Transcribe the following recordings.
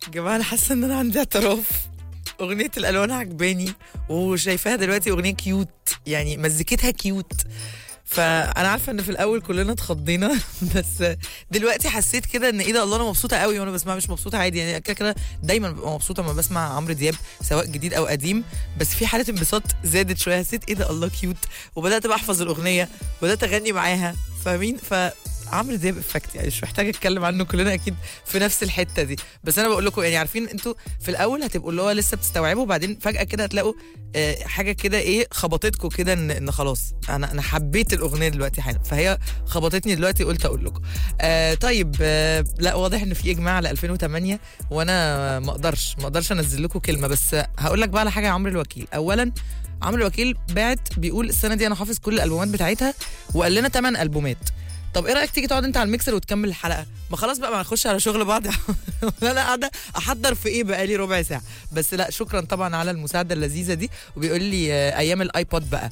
جماعة أنا حاسة إن أنا عندي اعتراف. أغنية الألوان عجباني وشايفاها دلوقتي أغنية كيوت، يعني مزيكتها كيوت. فأنا عارفة إن في الأول كلنا اتخضينا بس دلوقتي حسيت كده إن إيه ده، الله أنا مبسوطة قوي وأنا بسمع. مش مبسوطة عادي يعني، كده كده دايما ببقى مبسوطة لما بسمع عمرو دياب سواء جديد أو قديم، بس في حالة انبساط زادت شوية. حسيت إيه ده، الله كيوت، وبدأت بقى أحفظ الأغنية وبدأت أغني معاها، فاهمين؟ عمرو دياب افكت يعني مش محتاج اتكلم عنه، كلنا اكيد في نفس الحته دي. بس انا بقول لكم يعني عارفين انتوا في الاول هتبقوا اللي هو لسه بتستوعبوا، وبعدين فجاه كده هتلاقوا حاجه كده ايه خبطتكم كده ان خلاص انا حبيت الاغنيه دلوقتي حالا. فهي خبطتني دلوقتي قلت اقول لكم. طيب لا واضح ان في اجماع على 2008 وانا ما اقدرش انزل لكم كلمه. بس هقول لك بقى على حاجه. عمرو الوكيل اولا، عمرو الوكيل بيقول السنه دي انا حافظ كل الالبومات بتاعتها، وقال لنا 8 البومات. طب ايه رايك تيجي تقعد انت على الميكسر وتكمل الحلقه؟ ما خلاص بقى، ما نخش على شغل بعض. انا قاعده احضر في ايه بقى لي ربع ساعه. بس لا شكرا طبعا على المساعده اللذيذه دي. وبيقول لي ايام الايبود بقى.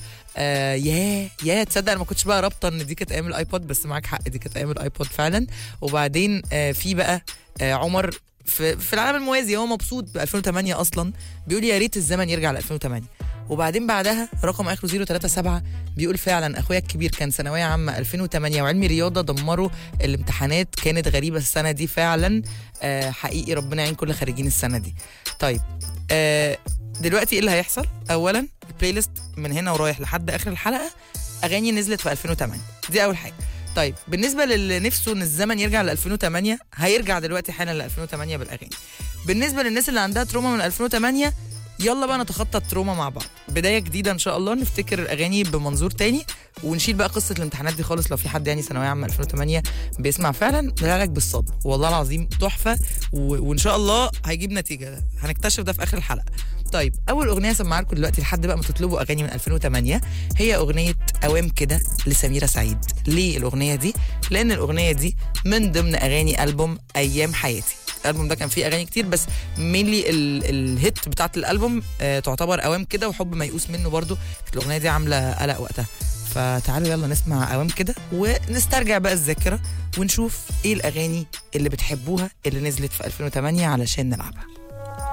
يا تصدق انا ما كنتش بقى رابطه ان دي كانت ايام الايبود، بس معاك حق دي كانت ايام الايبود فعلا. وبعدين في بقى عمر في العالم الموازي هو مبسوط ب 2008 اصلا، بيقول يا ريت الزمن يرجع ل 2008. وبعدين بعدها رقم اخره 037 بيقول فعلا اخويا الكبير كان ثانويه عامه 2008 وعلمي رياضه دمروا الامتحانات، كانت غريبه السنه دي فعلا. حقيقي ربنا يعين كل خريجين السنه دي. طيب دلوقتي ايه اللي هيحصل؟ اولا البلاي ليست من هنا ورايح لحد اخر الحلقه اغاني نزلت في 2008، دي اول حاجه. طيب بالنسبه للي نفسه ان الزمن يرجع ل 2008 هيرجع دلوقتي حالا ل 2008 بالاغاني. بالنسبه للناس اللي عندها تروما من 2008 يلا بقى نتخطى التروما مع بعض، بدايه جديده ان شاء الله، نفتكر الاغاني بمنظور تاني ونشيل بقى قصه الامتحانات دي خالص. لو في حد يعني ثانويه عامه 2008 بيسمع فعلا العلاج بالصدمه والله العظيم تحفه، وان شاء الله هيجيب نتيجه، هنكتشف ده في اخر الحلقه. طيب اول اغنيه سمعها لكم دلوقتي لحد بقى ما تطلبوا اغاني من 2008 هي اغنيه اوام كده لسميرة سعيد. ليه الاغنيه دي؟ لان الاغنيه دي من ضمن اغاني البوم ايام حياتي. الالبوم ده كان فيه اغاني كتير بس مينلي الهيت بتاعت الالبوم تعتبر اوام كده، وحب ميؤوس منه برضو كانت الاغنيه دي عامله قلق وقتها. فتعالوا يلا نسمع اوام كده ونسترجع بقى الذاكره ونشوف ايه الاغاني اللي بتحبوها اللي نزلت في 2008 علشان نلعبها.